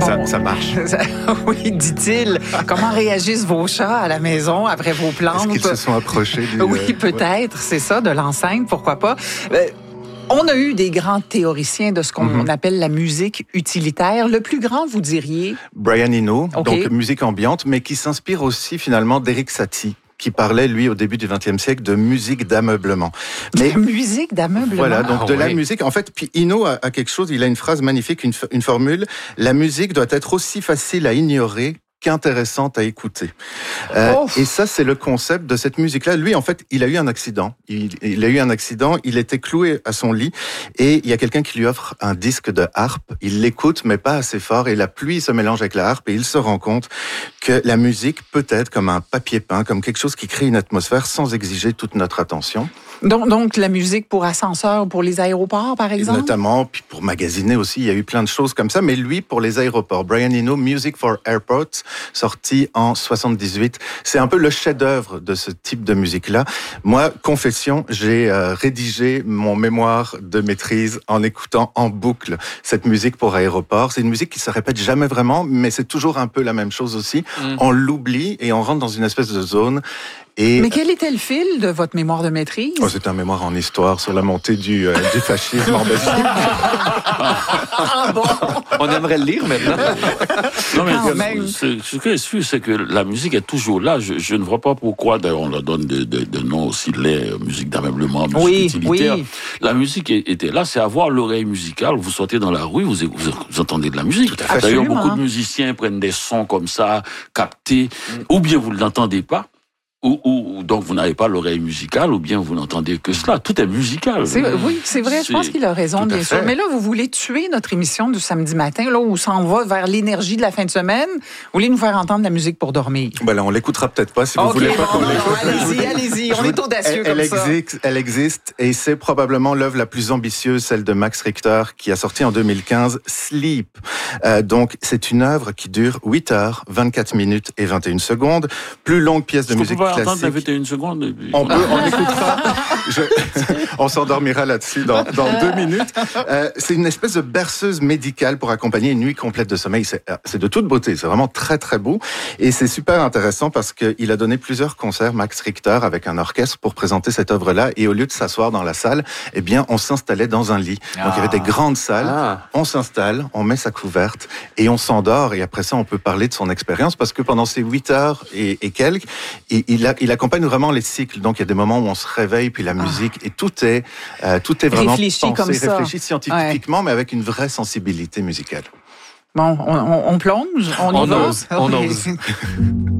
Ça marche. Oui, dit-il. Comment réagissent vos chats à la maison après vos plantes? Est-ce qu'ils se sont approchés du... Oui, peut-être, c'est ça, de l'enceinte, pourquoi pas. On a eu des grands théoriciens de ce qu'on appelle la musique utilitaire. Le plus grand, vous diriez? Brian Eno, donc musique ambiante, mais qui s'inspire aussi finalement d'Erik Satie, qui parlait, lui, au début du XXe siècle, de musique d'ameublement. Mais musique d'ameublement? Voilà, donc la musique. En fait, puis Eno a quelque chose, il a une phrase magnifique, une formule. La musique doit être aussi facile à ignorer qu'intéressante à écouter. Et ça, c'est le concept de cette musique-là. Lui, en fait, il a eu un accident. Il était cloué à son lit et il y a quelqu'un qui lui offre un disque de harpe. Il l'écoute, mais pas assez fort, et la pluie se mélange avec la harpe et il se rend compte que la musique peut être comme un papier peint, comme quelque chose qui crée une atmosphère sans exiger toute notre attention. Donc la musique pour ascenseurs, pour les aéroports, par exemple? Et notamment, puis pour magasiner aussi, il y a eu plein de choses comme ça, mais lui, pour les aéroports. Brian Eno, Music for Airports, sorti en 78. C'est un peu le chef-d'œuvre de ce type de musique-là. Moi, confession, j'ai rédigé mon mémoire de maîtrise en écoutant en boucle cette musique pour aéroports. C'est une musique qui se répète jamais vraiment, mais c'est toujours un peu la même chose aussi. On l'oublie et on rentre dans une espèce de zone. Mais quel était le fil de votre mémoire de maîtrise? C'est un mémoire en histoire sur la montée du fascisme en Belgique. On aimerait le lire maintenant. Non, mais ce que je suis, c'est que la musique est toujours là. Je ne vois pas pourquoi, d'ailleurs, on leur donne de noms aussi laid, musique d'ameublement, musique utilitaire. Oui. La musique était là, c'est avoir l'oreille musicale. Vous sortez dans la rue, vous entendez de la musique. D'ailleurs, beaucoup de musiciens prennent des sons comme ça, captés, ou bien vous ne l'entendez pas. Ou donc vous n'avez pas l'oreille musicale, ou bien vous n'entendez que cela. Tout est musical. Oui, c'est vrai. Je pense qu'il a raison, bien sûr. Mais là, vous voulez tuer notre émission du samedi matin, là où ça en va vers l'énergie de la fin de semaine. Vous voulez nous faire entendre de la musique pour dormir? Ben là, on l'écoutera peut-être pas si vous voulez pas qu'on l'écoute. Allez-y. On est audacieux comme ça. Elle existe et c'est probablement l'œuvre la plus ambitieuse, celle de Max Richter, qui a sorti en 2015, Sleep. Donc, c'est une œuvre qui dure 8 heures, 24 minutes et 21 secondes. Plus longue pièce de musique classique. Attendre 21 secondes. On écoutera. On s'endormira là-dessus dans 2 minutes. C'est une espèce de berceuse médicale pour accompagner une nuit complète de sommeil. C'est de toute beauté. C'est vraiment très, très beau. Et c'est super intéressant parce qu'il a donné plusieurs concerts, Max Richter, avec un orchestre pour présenter cette œuvre-là. Et au lieu de s'asseoir dans la salle, eh bien, on s'installait dans un lit. Donc, il y avait des grandes salles. On s'installe, on met sa couverte et on s'endort. Et après ça, on peut parler de son expérience parce que pendant ces 8 heures et quelques, il accompagne vraiment les cycles. Donc, il y a des moments où on se réveille, puis la musique, et tout est vraiment réfléchi scientifiquement, mais avec une vraie sensibilité musicale. Bon, on plonge, on y va. On ose.